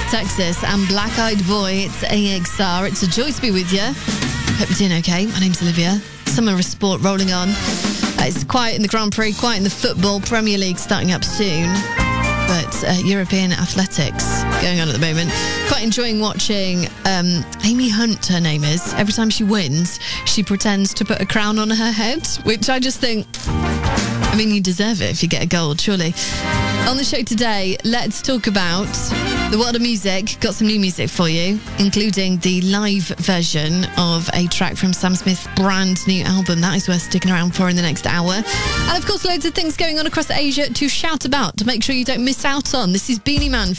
Texas, and Black Eyed Boy. It's AXR. It's a joy to be with you. Hope you're doing okay. My name's Olivia. Summer of sport rolling on. It's quiet in the Grand Prix, quiet in the football. Premier League starting up soon. But European athletics going on at the moment. Quite enjoying watching Amy Hunt, her name is. Every time she wins, she pretends to put a crown on her head, which I just think, I mean, you deserve it if you get a gold, surely. On the show today, let's talk about the world of music. Got some new music for you, including the live version of a track from Sam Smith's brand new album. That is worth sticking around for in the next hour. And of course, loads of things going on across Asia to shout about, to make sure you don't miss out on. This is Beanie Man.